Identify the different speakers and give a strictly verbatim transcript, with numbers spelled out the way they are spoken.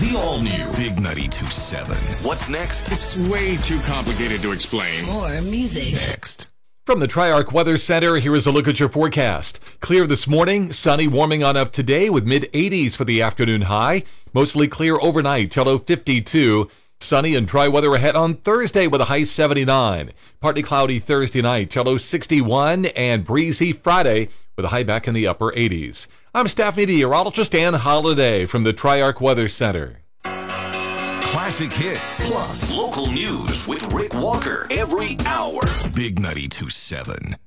Speaker 1: The all-new Big ninety-two seven. What's next?
Speaker 2: It's way too complicated to explain.
Speaker 3: More music.
Speaker 1: Next.
Speaker 4: From the Triarch Weather Center, here is a look at your forecast. Clear this morning, sunny, warming on up today with mid eighties for the afternoon high. Mostly clear overnight, till fifty-two. Sunny and dry weather ahead on Thursday with a high seventy-nine. Partly cloudy Thursday night, till sixty-one. And breezy Friday with a high back in the upper eighties. I'm staff meteorologist Ann Holiday from the Triarch Weather Center.
Speaker 1: Classic hits plus local news with Rick Walker every hour. Big ninety-two seven.